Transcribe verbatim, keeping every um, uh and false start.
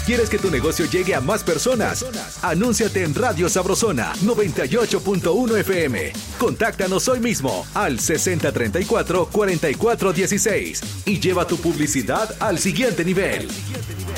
¿Quieres que tu negocio llegue a más personas? Anúnciate en Radio Sabrosona noventa y ocho punto uno F M. Contáctanos hoy mismo al sesenta treinta y cuatro cuarenta y cuatro dieciséis y lleva tu publicidad al siguiente nivel.